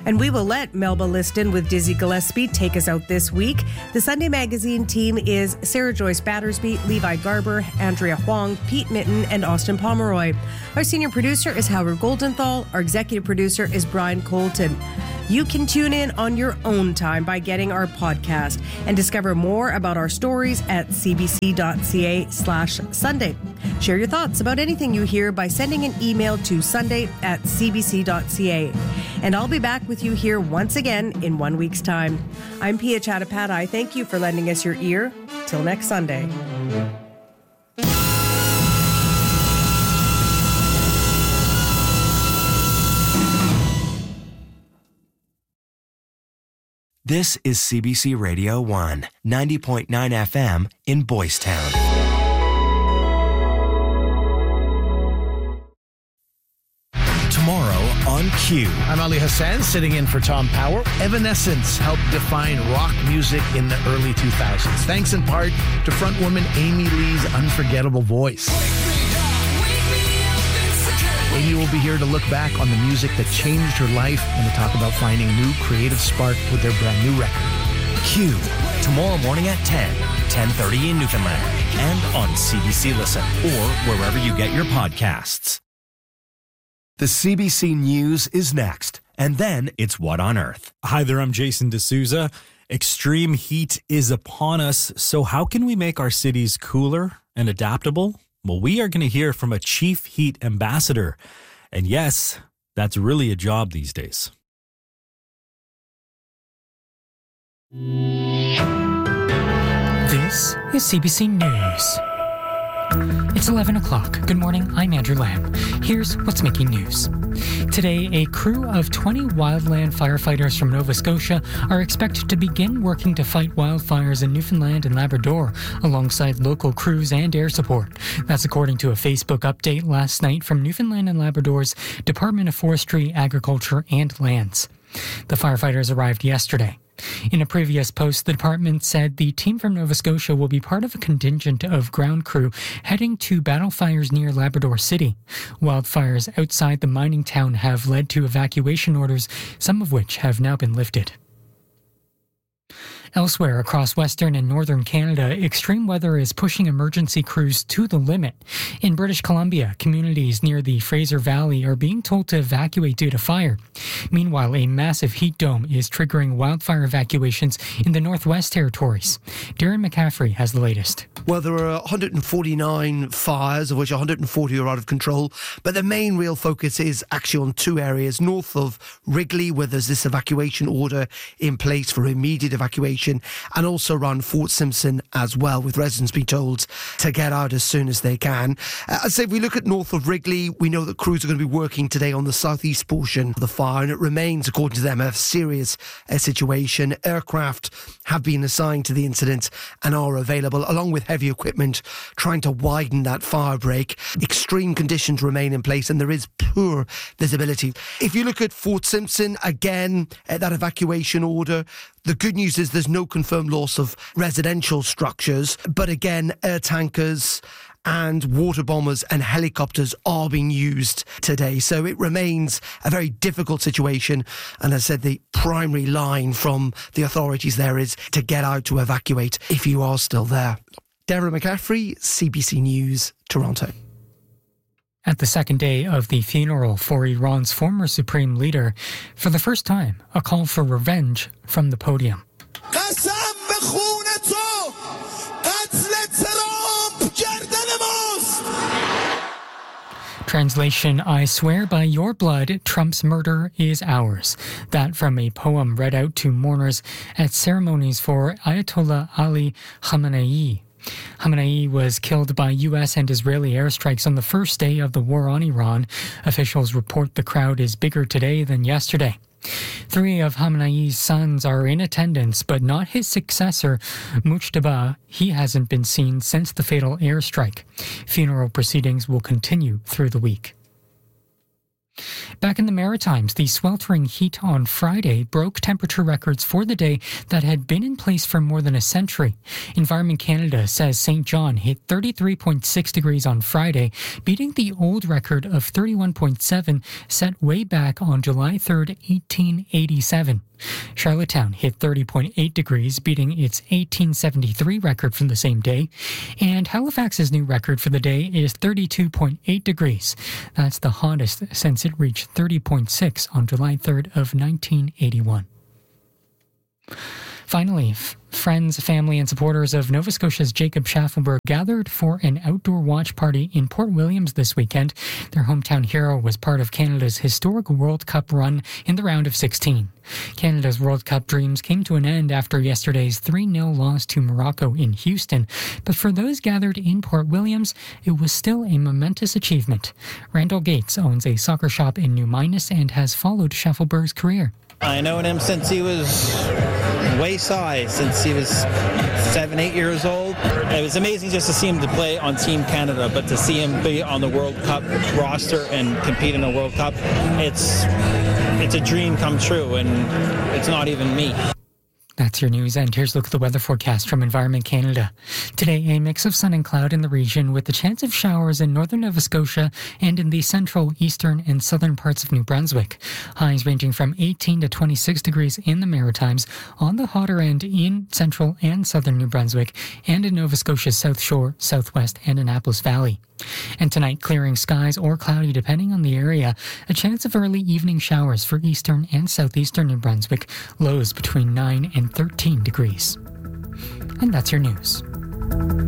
And we will let Melba Liston with Dizzy Gillespie take us out this week. The Sunday Magazine team is Sarah Joyce Battersby, Levi Garber, Andrea Huang, Pete Mitten, and Austin Pomeroy. Our senior producer is Howard Goldenthal. Our executive producer is Brian Colton. You can tune in on your own time by getting our podcast and discover more about our stories at cbc.ca/Sunday. Share your thoughts about anything you hear by sending an email to sunday@cbc.ca. And I'll be back with you here once again in 1 week's time. I'm Pia Chattopadhyay. Thank you for lending us your ear. Till next Sunday. This is CBC Radio 1, 90.9 FM in Boys Town. Tomorrow on Q. I'm Ali Hassan, sitting in for Tom Power. Evanescence helped define rock music in the early 2000s, thanks in part to frontwoman Amy Lee's unforgettable voice. Amy will be here to look back on the music that changed her life and to talk about finding new creative spark with their brand new record. Q, tomorrow morning at 10:30 in Newfoundland, and on CBC Listen, or wherever you get your podcasts. The CBC News is next, and then it's What on Earth. Hi there, I'm Jason D'Souza. Extreme heat is upon us, so how can we make our cities cooler and adaptable? Well, we are going to hear from a chief heat ambassador. And yes, that's really a job these days. This is CBC News. It's 11 o'clock. Good morning, I'm Andrew Lamb. Here's what's making news. Today, a crew of 20 wildland firefighters from Nova Scotia are expected to begin working to fight wildfires in Newfoundland and Labrador, alongside local crews and air support. That's according to a Facebook update last night from Newfoundland and Labrador's Department of Forestry, Agriculture and Lands. The firefighters arrived yesterday. In a previous post, the department said the team from Nova Scotia will be part of a contingent of ground crew heading to battle fires near Labrador City. Wildfires outside the mining town have led to evacuation orders, some of which have now been lifted. Elsewhere across Western and Northern Canada, extreme weather is pushing emergency crews to the limit. In British Columbia, communities near the Fraser Valley are being told to evacuate due to fire. Meanwhile, a massive heat dome is triggering wildfire evacuations in the Northwest Territories. Darren McCaffrey has the latest. Well, there are 149 fires, of which 140 are out of control. But the main real focus is actually on two areas. North of Wrigley, where there's this evacuation order in place for immediate evacuation, and also around Fort Simpson as well, with residents being told to get out as soon as they can. I'd say if we look at north of Wrigley, we know that crews are going to be working today on the southeast portion of the fire, and it remains, according to them, a serious situation. Aircraft have been assigned to the incident and are available, along with heavy equipment, trying to widen that fire break. Extreme conditions remain in place, and there is poor visibility. If you look at Fort Simpson, again, that evacuation order, the good news is there's no confirmed loss of residential structures, but again, air tankers and water bombers and helicopters are being used today. So it remains a very difficult situation. And as I said, the primary line from the authorities there is to get out to evacuate if you are still there. Darren McCaffrey, CBC News, Toronto. At the second day of the funeral for Iran's former supreme leader, for the first time, a call for revenge from the podium. Translation, I swear by your blood, Trump's murder is ours. That from a poem read out to mourners at ceremonies for Ayatollah Ali Khamenei. Khamenei was killed by U.S. and Israeli airstrikes on the first day of the war on Iran. Officials report the crowd is bigger today than yesterday. 3 of Khamenei's sons are in attendance, but not his successor, Mujtaba. He hasn't been seen since the fatal airstrike. Funeral proceedings will continue through the week. Back in the Maritimes, the sweltering heat on Friday broke temperature records for the day that had been in place for more than a century. Environment Canada says St. John hit 33.6 degrees on Friday, beating the old record of 31.7 set way back on July 3rd, 1887. Charlottetown hit 30.8 degrees, beating its 1873 record from the same day, and Halifax's new record for the day is 32.8 degrees. That's the hottest since it reached 30.6 on July 3rd of 1981. Finally, friends, family, and supporters of Nova Scotia's Jacob Schaffelberg gathered for an outdoor watch party in Port Williams this weekend. Their hometown hero was part of Canada's historic World Cup run in the round of 16. Canada's World Cup dreams came to an end after yesterday's 3-0 loss to Morocco in Houston, but for those gathered in Port Williams, it was still a momentous achievement. Randall Gates owns a soccer shop in New Minas and has followed Schaffelberg's career. I known him since he was waist-high, since he was 7-8 years old. It was amazing just to see him to play on Team Canada, but to see him be on the World Cup roster and compete in a World Cup, it's a dream come true, and it's not even me. That's your news, and here's a look at the weather forecast from Environment Canada. Today, a mix of sun and cloud in the region with the chance of showers in northern Nova Scotia and in the central, eastern, and southern parts of New Brunswick. Highs ranging from 18 to 26 degrees in the Maritimes, on the hotter end in central and southern New Brunswick, and in Nova Scotia's South Shore, Southwest, and Annapolis Valley. And tonight, clearing skies or cloudy depending on the area. A chance of early evening showers for eastern and southeastern New Brunswick. Lows between 9 and 13 degrees. And that's your news.